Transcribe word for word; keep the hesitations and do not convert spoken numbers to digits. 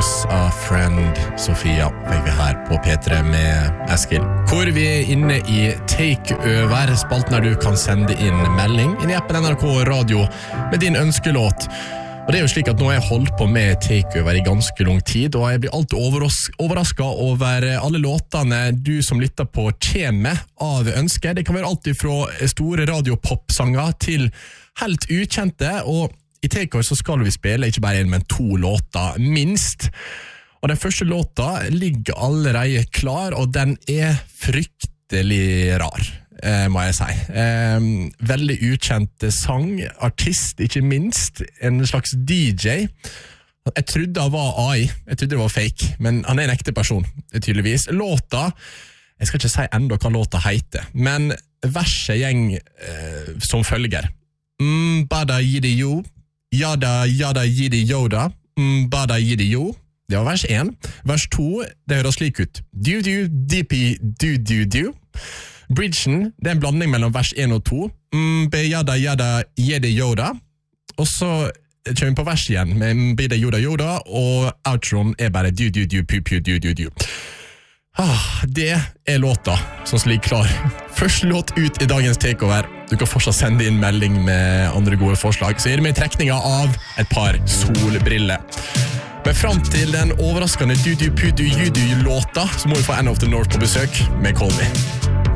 Lose a Friend. Sofia fikk vi her på P tre med Eskil. Hvor vi er inne i Takeover, spalten der du kan sende inn melding inn i appen N R K Radio med din ønskelåt. Og det er jo slik at nå har jeg holdt på med Takeover i ganske lang tid, og jeg blir alltid overras- overrasket over alle låtene du som lytter på kommer av ønsker. Det kan være alltid fra store radiopopsanger til helt ukjente, og i Takeover så skal vi spille ikke bare en, men to låter, minst. Og den første låta ligger allerede klar, og den er fryktelig rar, eh, må jeg si. Eh, veldig ukjent sang, artist ikke minst, en slags D J. Jeg trodde han var A I, jeg trodde det var fake, men han er en ekte person, tydeligvis. Låta, jeg skal ikke si enda hva låta heter, men verset gjeng eh, som følger. Mm, bada yidi yo, Yada, yada, yidi, yoda, mm, bada, yidi, yo. Det var vers én. Vers to, det høres slik ut. Du, du, dipi, du, du, du. Bridgen, det er en blanding mellom vers én og to. Mm, be, yada, yada, yidi, yoda. Og så kommer vi på vers igjen med bida, yoda, yoda, og outroen er bare du, du, du, pu, pu, du, du, du. Ah, det er låta som ligger klar. Første låt ut i dagens takeover. Du kan fortsatt sende inn melding med andre gode forslag. Så er det med trekninga av et par solbriller. Men frem til den overraskende du-du-pu-du-ju-du-låta så må vi få End of the North på besøk med Colby.